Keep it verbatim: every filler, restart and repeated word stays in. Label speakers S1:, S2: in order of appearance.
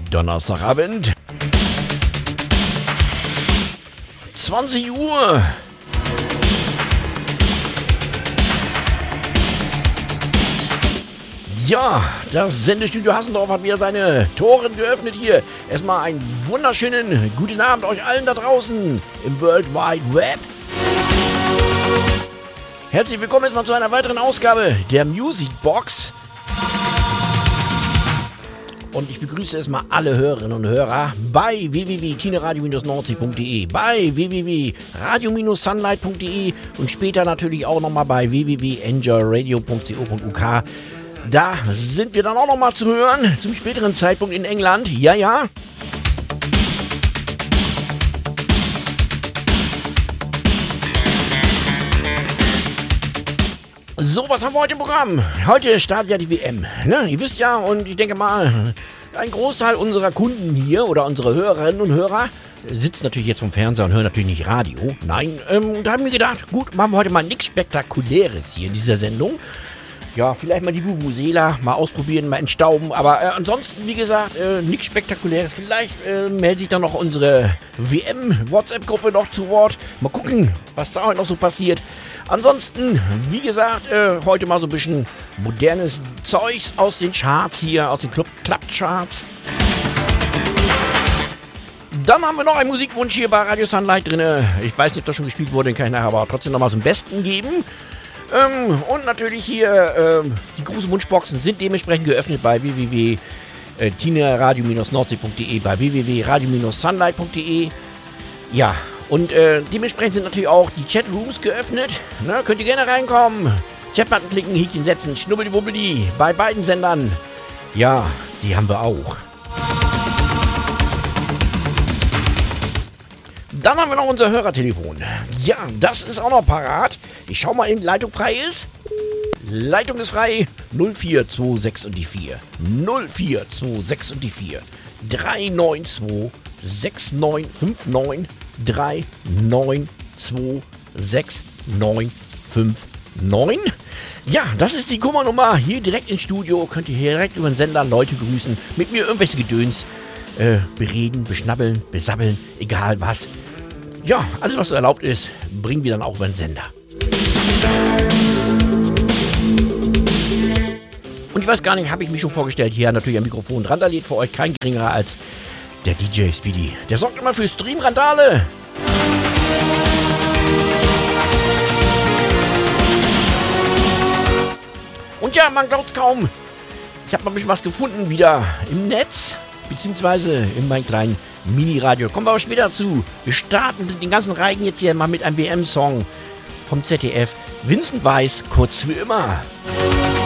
S1: Donnerstagabend. zwanzig Uhr. Ja, das Sendestudio Hassendorf hat wieder seine Toren geöffnet hier. Erstmal einen wunderschönen guten Abend euch allen da draußen im World Wide Web. Herzlich willkommen jetzt mal zu einer weiteren Ausgabe der Music Box. Und ich begrüße erstmal alle Hörerinnen und Hörer bei w w w punkt tineradio nordsee punkt de, bei w w w punkt radio sunlight punkt de und später natürlich auch nochmal bei w w w punkt enjoy radio punkt co punkt u k. Da sind wir dann auch nochmal zu hören, zum späteren Zeitpunkt in England. Ja, ja. So, was haben wir heute im Programm? Heute startet ja die W M, ne? Ihr wisst ja, und ich denke mal, ein Großteil unserer Kunden hier oder unsere Hörerinnen und Hörer sitzt natürlich jetzt vom Fernseher und hören natürlich nicht Radio. Nein, ähm, da haben wir gedacht, gut, machen wir heute mal nichts Spektakuläres hier in dieser Sendung. Ja, vielleicht mal die Vuvuzela mal ausprobieren, mal entstauben, aber äh, ansonsten, wie gesagt, äh, nichts Spektakuläres. Vielleicht äh, meldet sich dann noch unsere W M-WhatsApp-Gruppe noch zu Wort. Mal gucken, was da heute noch so passiert. Ansonsten, wie gesagt, äh, heute mal so ein bisschen modernes Zeugs aus den Charts hier, aus den Club-Charts. Dann haben wir noch einen Musikwunsch hier bei Radio Sunlight drin. Ich weiß nicht, ob das schon gespielt wurde, kann ich nachher aber trotzdem noch mal zum Besten geben. Ähm, und natürlich hier, ähm, die großen Wunschboxen sind dementsprechend geöffnet bei w w w punkt tineradio nordsee punkt de, bei w w w punkt radio sunlight punkt de. Ja, und äh, dementsprechend sind natürlich auch die Chatrooms geöffnet. Ne, könnt ihr gerne reinkommen. Chatbutton klicken, Häkchen setzen, schnubbeli-wubbeli bei beiden Sendern. Ja, die haben wir auch. Dann haben wir noch unser Hörertelefon. Ja, das ist auch noch parat. Ich schau mal eben, Leitung frei ist. Leitung ist frei. null vier zwei sechs und die vier. null vier zwei sechs und die vier. drei neun zwei sechs neun fünf neun. drei neun zwei sechs neun fünf neun. Ja, das ist die Kummernummer. Hier direkt ins Studio. Könnt ihr hier direkt über den Sender Leute grüßen. Mit mir irgendwelche Gedöns äh, bereden, beschnabbeln, besabbeln. Egal was. Ja, alles was so erlaubt ist, bringen wir dann auch über den Sender. Und ich weiß gar nicht, habe ich mich schon vorgestellt, hier natürlich am Mikrofon. Randaliert für euch kein geringerer als der D J Speedy. Der sorgt immer für Stream-Randale. Und ja, man glaubt's kaum. Ich habe mal ein bisschen was gefunden wieder im Netz, beziehungsweise in meinem kleinen Mini-Radio. Kommen wir aber später dazu. Wir starten den ganzen Reigen jetzt hier mal mit einem W M-Song vom Z D F. Vincent Weiss, kurz wie immer.